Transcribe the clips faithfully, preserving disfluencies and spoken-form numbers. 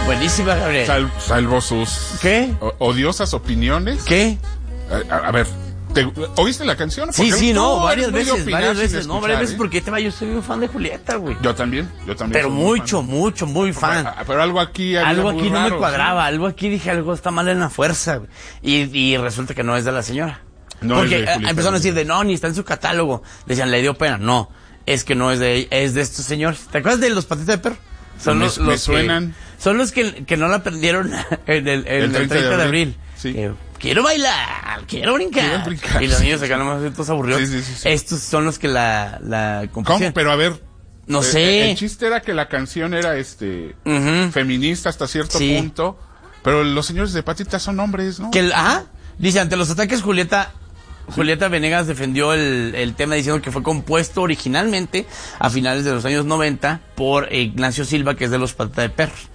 Buenísima, Gabriel. Sal, salvo sus... ¿Qué? o- odiosas opiniones. ¿Qué? A, a- a ver, ¿te, ¿oíste la canción? Sí, Porque sí, tú no, eres varias muy de veces, opinar varias sin veces, no, escuchar, varias veces, ¿eh? porque tema, yo soy un fan de Julieta, güey. Yo también, yo también. Pero soy muy mucho, fan. mucho, muy fan. Pero, pero algo aquí había Algo muy aquí no me raro, cuadraba, ¿sí? algo aquí dije, algo está mal en la fuerza, güey. Y, y resulta que no es de la señora. No Porque es de eh, Julieta empezaron a decir Venegas. de, no, ni está en su catálogo. Decían, le dio pena. No, es que no es de es de estos señores. ¿Te acuerdas de los patitas de perro? Son Me- los, me los que- suenan. son los que, que no la aprendieron en el, en el treinta de abril. Sí. Eh, quiero bailar, quiero brincar. Quiero brincar. Y los niños acá nomás todos aburridos. Sí, sí, sí, sí. Estos son los que la, la compusieron. ¿Cómo? Pero a ver. No eh, sé. El chiste era que la canción era este Ujú. feminista hasta cierto Sí. punto. Pero los señores de patitas son hombres, ¿no? Que el- ajá, dice, ante los ataques Julieta Julieta Venegas defendió el, el tema diciendo que fue compuesto originalmente a finales de los años noventa por Ignacio Silva, que es de los Patita de Perros.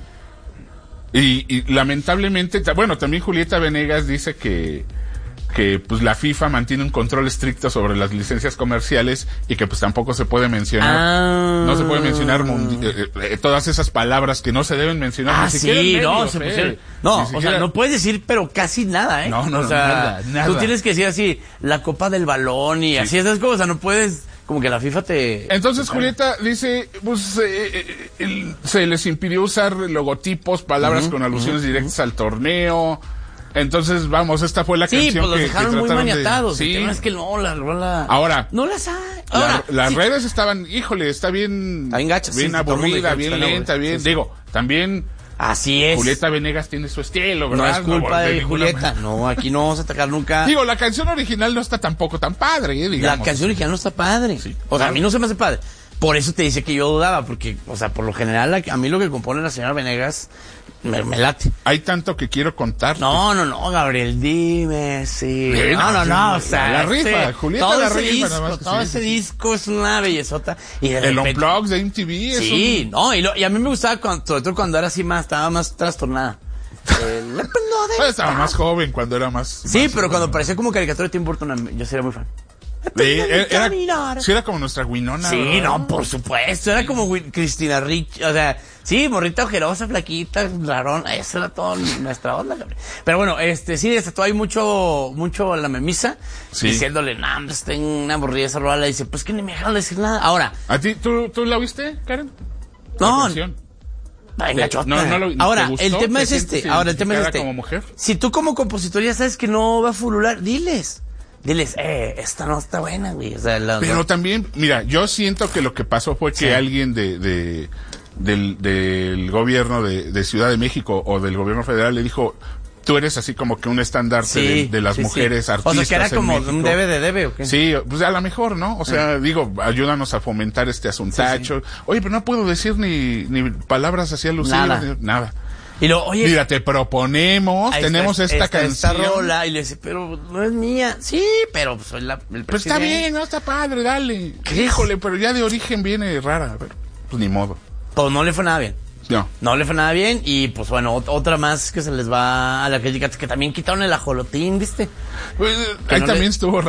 Y, y lamentablemente, ta- bueno, también Julieta Venegas dice que, que pues la FIFA mantiene un control estricto sobre las licencias comerciales y que pues tampoco se puede mencionar, Ah. no se puede mencionar mundi- eh, eh, todas esas palabras que no se deben mencionar. Ah, ni siquiera en sí, medios, no, se eh. pusieron. No, Ni o siquiera- sea, no puedes decir, pero casi nada, ¿eh? No, no, o no, sea, nada, nada. tú tienes que decir así, la copa del balón y así, esas cosas, no puedes, como que la FIFA te... Entonces Julieta dice, pues eh, eh, el- se les impidió usar logotipos, palabras con alusiones directas al torneo. Entonces, vamos, esta fue la Sí, canción pues los que, dejaron que muy trataron de- maniatados. Sí. El tema es que no, la rola... Ahora, No las hay. La- Ahora, las sí. redes estaban, híjole, está bien, Está bien gacha, bien sí, todo el mundo aburrida, dijo que bien está lenta, aburrida. bien, Sí, sí. digo, también Así es. Julieta Venegas tiene su estilo, No ¿verdad? es culpa de ninguna Julieta. manera. No, aquí no vamos a atacar nunca. Digo, la canción original no está tampoco tan padre, eh, digamos. La canción original no está padre. Sí. O sea, a mí no se me hace padre. Por eso te dice que yo dudaba, porque, o sea, por lo general, la- a mí lo que compone la señora Venegas me, me late. Hay tanto que quiero contar. No, no, no, Gabriel, dime, sí. Sí, no, no, no, no, sí, o sea, la rifa, ese- Julieta todo la ese rifa, nada más disco, que todo sí, ese sí. disco es una bellezota. Y de El repente, Unplugged de M T V es sí, un... no, y, lo- y a mí me gustaba cuando, sobre todo cuando era así más, estaba más trastornada. Eh, le prendo de- Pues, estaba más joven cuando era más... Sí, más- pero cuando parecía como caricatura de Tim Burton, yo sería muy fan. Sí, era, era, Caminar. sí, era como nuestra Winona. Sí, ¿verdad? no, por supuesto. Era como Wi- Cristina Rich. O sea, sí, morrita ojerosa, flaquita, rarón. Esa era toda nuestra onda, cabrón. Pero bueno, este, sí, desató hay mucho, mucho la memisa. Sí. Diciéndole, no, hombre, está en una aburrida esa rola. Le dice, pues que ni me dejaron decir nada. Ahora, ¿A ti, tú, tú la viste, Karen? La no. canción. Venga, Te- chota. no, no lo- ¿te Ahora, gustó? el tema ¿Te es sientes este. Ahora, el tema es identificada este. como mujer? Si tú como compositor ya sabes que no va a fulular, diles. Diles, eh, esta no está buena, güey. O sea, la, Pero la- también, mira, yo siento que lo que pasó fue que Sí. alguien de, de del, del gobierno de, de Ciudad de México o del gobierno federal le dijo, tú eres así como que un estandarte Sí, de, de las sí, sí. mujeres artistas. O sea, que era en como México. un debe de debe, ¿o qué? Sí, pues a lo mejor, ¿no? O sea, digo, ayúdanos a fomentar este asuntacho. Oye, pero no puedo decir ni, ni palabras así alusivas, Nada. ni- nada. Y lo, oye, Mira, te proponemos, ahí tenemos está- esta está canción. Esta rola, y le dice, pero no es mía. Sí, pero pues, soy la, el Pues está presidente. bien, no está padre, dale. ¿Qué? Híjole, pero ya de origen viene rara. Pero, pues ni modo. Pues no le fue nada bien. No. No le fue nada bien y pues bueno, ot- otra más que se les va a la crítica, que también quitaron el ajolotín, ¿viste? Pues, Que ahí no también le- estuvo